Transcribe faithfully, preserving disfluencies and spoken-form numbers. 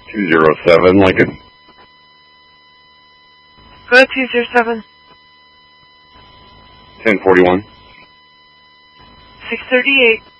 two zero seven, Lincoln. Go ahead, two zero seven. ten forty-one. six thirty-eight.